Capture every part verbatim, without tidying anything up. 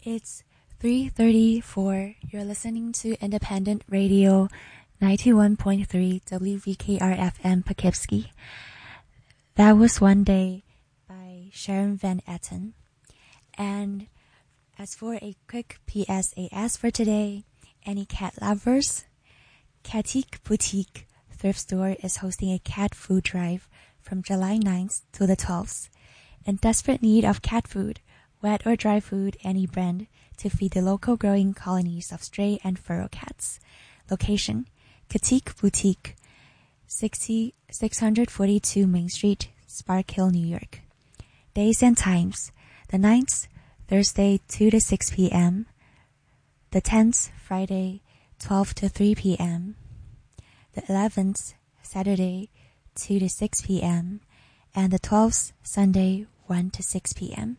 It's three thirty-four. You're listening to Independent Radio ninety-one point three W V K R F M Poughkeepsie. That was One Day by Sharon Van Etten. And as for a quick P S A S for today, any cat lovers, Catique Boutique Thrift Store is hosting a cat food drive from July ninth to the twelfth. In desperate need of cat food, wet or dry food, any brand, to feed the local growing colonies of stray and feral cats. Location, Catique Boutique, six forty-two Main Street, Spark Hill, New York. Days and times, the ninth, Thursday, two to six p.m., the tenth, Friday, twelve to three p.m., the eleventh, Saturday, two to six p.m., and the twelfth, Sunday, one to six p.m.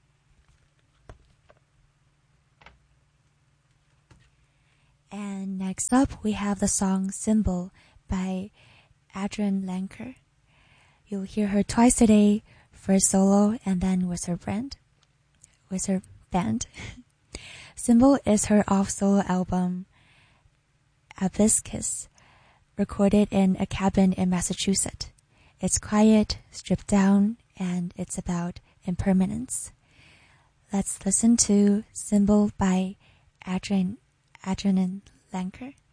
And next up, we have the song Symbol by Adrienne Lenker. You'll hear her twice a day, first solo and then with her band. With her band. Symbol is her off-solo album, Abyscus, recorded in a cabin in Massachusetts. It's quiet, stripped down, and it's about impermanence. Let's listen to Symbol by Adrienne, Adrienne Lenker.